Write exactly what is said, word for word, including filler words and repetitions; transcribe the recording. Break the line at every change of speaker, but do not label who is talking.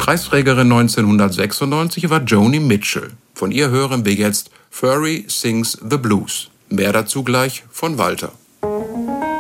Preisträgerin neunzehnhundertsechsundneunzig war Joni Mitchell. Von ihr hören wir jetzt Furry Sings the Blues. Mehr dazu gleich von Walter.